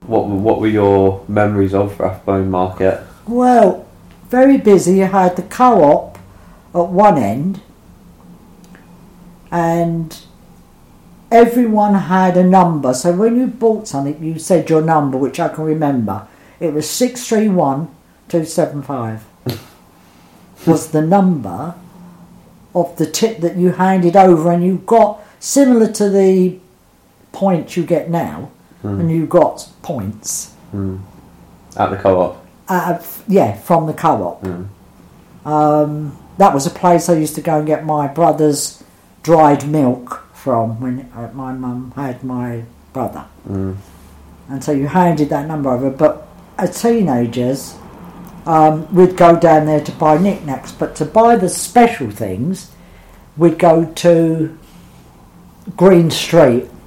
What were your memories of Rathbone Market? Well, very busy. You had the co-op at one end, and everyone had a number. So when you bought something, you said your number, which I can remember. It was 631275 was the number of the tip that you handed over, and you got, similar to the points you get now, and you got points. At the co-op? From the co-op. That was a place I used to go and get my brother's dried milk from when my mum had my brother. And so you handed that number over. But as teenagers, we'd go down there to buy knickknacks, but to buy the special things, we'd go to Green Street,